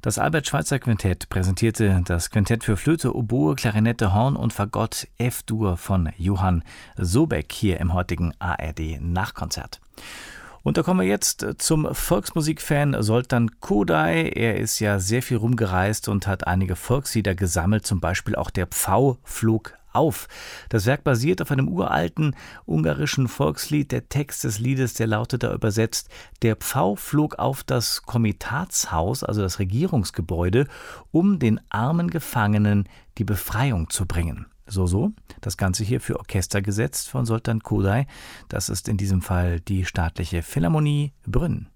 Das Albert-Schweitzer-Quintett präsentierte das Quintett für Flöte, Oboe, Klarinette, Horn und Fagott F-Dur von Johann Sobeck hier im heutigen ARD-Nachkonzert. Und da kommen wir jetzt zum Volksmusikfan Zoltán Kodály. Er ist ja sehr viel rumgereist und hat einige Volkslieder gesammelt, zum Beispiel auch Der Pfau flog auf. Das Werk basiert auf einem uralten ungarischen Volkslied. Der Text des Liedes, der lautet da übersetzt: Der Pfau flog auf das Komitatshaus, also das Regierungsgebäude, um den armen Gefangenen die Befreiung zu bringen. So. Das Ganze hier für Orchester gesetzt von Zoltán Kodály. Das ist in diesem Fall die Staatliche Philharmonie Brünn.